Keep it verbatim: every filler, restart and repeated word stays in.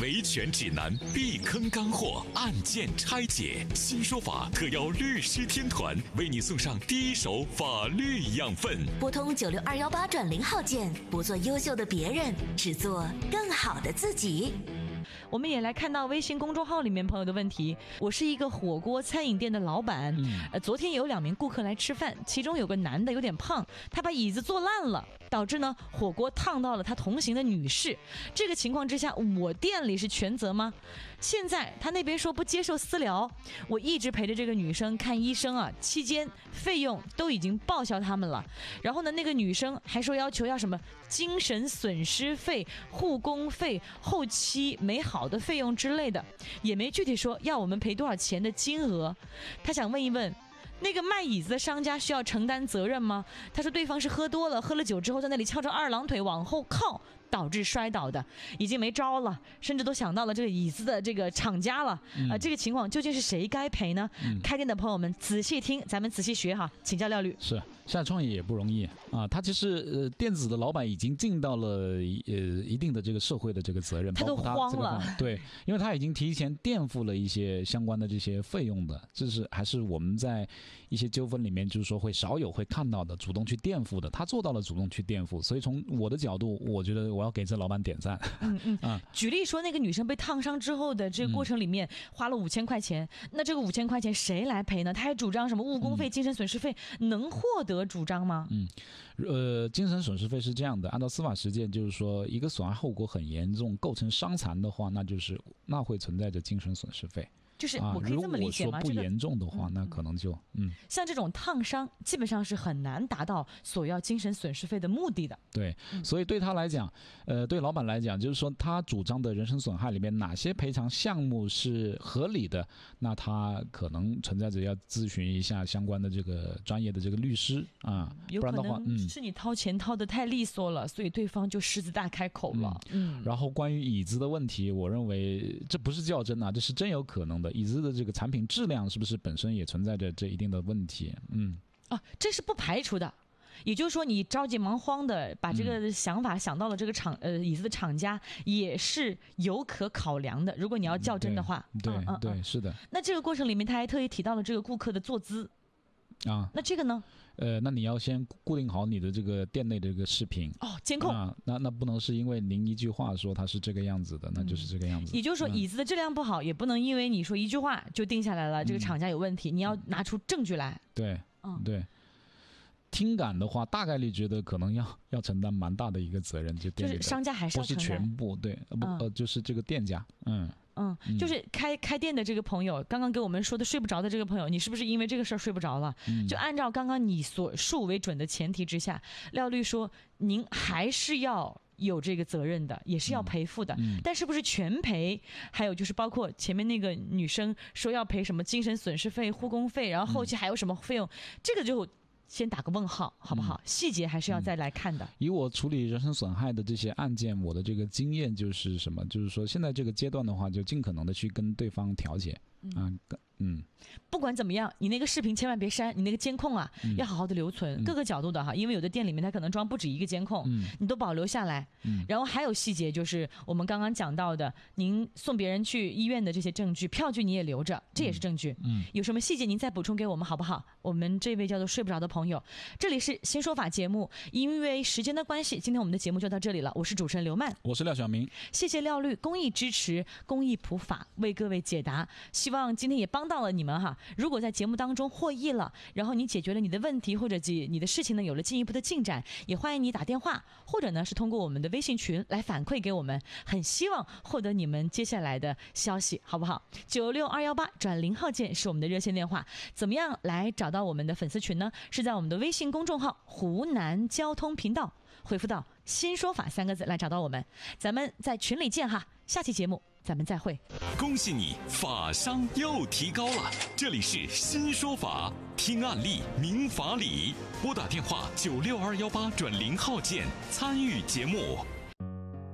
维权指南、避坑干货、案件拆解，新说法特邀律师天团为你送上第一手法律养分。 拨通九六二幺八转零号键，不做优秀的别人，只做更好的自己。 我们也来看到微信公众号里面朋友的问题。我是一个火锅餐饮店的老板，嗯、呃，昨天有两名顾客来吃饭，其中有个男的有点胖，他把椅子坐烂了，导致呢火锅烫到了他同行的女士。这个情况之下，我店里是全责吗？现在他那边说不接受私聊，我一直陪着这个女生看医生啊，期间费用都已经报销他们了。然后呢，那个女生还说要求要什么精神损失费、护工费、后期美好的费用之类的，也没具体说要我们赔多少钱的金额。他想问一问，那个卖椅子的商家需要承担责任吗？他说对方是喝多了，喝了酒之后在那里翘着二郎腿往后靠，导致摔倒的，已经没招了，甚至都想到了这个椅子的这个厂家了。嗯、呃，这个情况究竟是谁该赔呢？嗯、开店的朋友们仔细听，咱们仔细学哈，请教廖律。 是，现在创业也不容易啊。他其实呃，电子的老板已经尽到了呃一定的这个社会的这个责任， 他都慌了。 这个、对，因为他已经提前垫付了一些相关的这些费用的，这是还是我们在一些纠纷里面就是说会少有会看到的，主动去垫付的，他做到了主动去垫付，所以从我的角度，我觉得我要给这老板点赞。 嗯嗯啊，举例说，那个女生被烫伤之后的这个过程里面花了五千块钱，嗯、那这个五千块钱谁来赔呢？他还主张什么误工费、精神损失费，嗯、能获得主张吗？ 嗯，呃，精神损失费是这样的，按照司法实践，就是说一个损害后果很严重，构成伤残的话，那就是那会存在着精神损失费。 就是我可以这么理解吗？ 如果说不严重的话， 这个、 那可能就嗯， 像这种烫伤，基本上是很难达到索要精神损失费的目的的。 对，所以对他来讲，呃，对老板来讲，就是说他主张的人身损害里面哪些赔偿项目是合理的，那他可能存在着要咨询一下相关的这个专业的这个律师啊， 有可能是你掏钱掏得太利索了，嗯、所以对方就狮子大开口了。 嗯，嗯然后关于椅子的问题，我认为这不是较真啊，这是真有可能的。椅子的这个产品质量是不是本身也存在着这一定的问题？嗯， 啊，这是不排除的。也就是说，你着急忙慌的把这个想法想到了这个厂、嗯、呃椅子的厂家，也是有可考量的。如果你要较真的话， 对嗯、 对、嗯、是的。 那这个过程里面，他还特意提到了这个顾客的坐姿啊， 那这个呢？ 呃，那你要先固定好你的这个店内的这个视频哦，监控啊，那那不能是因为您一句话说它是这个样子的，那就是这个样子。 嗯、也就是说，椅子的质量不好，嗯、也不能因为你说一句话就定下来了，这个厂家有问题，嗯、你要拿出证据来。 对， 嗯， 对。听感的话，大概率觉得可能要要承担蛮大的一个责任，就店里的就是商家还是要承担， 不是全部，对，呃不、嗯、呃就是这个店家，嗯。 嗯，就是开开店的这个朋友，刚刚给我们说的睡不着的这个朋友，你是不是因为这个事儿睡不着了？嗯，就按照刚刚你所述为准的前提之下，廖律说您还是要有这个责任的，也是要赔付的，嗯嗯、但是不是全赔？还有就是包括前面那个女生说要赔什么精神损失费、护工费，然后后期还有什么费用，嗯、这个就先打个问号，好不好？嗯、细节还是要再来看的。 以我处理人身损害的这些案件，我的这个经验就是什么？就是说，现在这个阶段的话，就尽可能的去跟对方调解。嗯啊，嗯， 不管怎么样，你那个视频千万别删，你那个监控啊、嗯、要好好的留存，嗯、各个角度的哈，因为有的店里面它可能装不止一个监控，嗯、你都保留下来。嗯，然后还有细节就是我们刚刚讲到的，您送别人去医院的这些证据，票据你也留着，这也是证据。嗯，有什么细节您再补充给我们好不好？我们这位叫做睡不着的朋友，这里是新说法节目，因为时间的关系，今天我们的节目就到这里了。我是主持人刘曼， 我是廖晓明， 谢谢廖律公益支持，公益普法为各位解答，希望今天也帮到了你们哈。如果在节目当中获益了，然后你解决了你的问题，或者你的事情呢有了进一步的进展，也欢迎你打电话，或者呢是通过我们的微信群来反馈给我们，很希望获得你们接下来的消息，好不好？九六二幺八转零号键是我们的热线电话。怎么样来找到我们的粉丝群呢？是在我们的微信公众号湖南交通频道回复到新说法三个字来找到我们，咱们在群里见哈。下期节目咱们再会。 恭喜你，法商又提高了。这里是新说法，听案例明法理，拨打电话九六二幺八转零号键参与节目。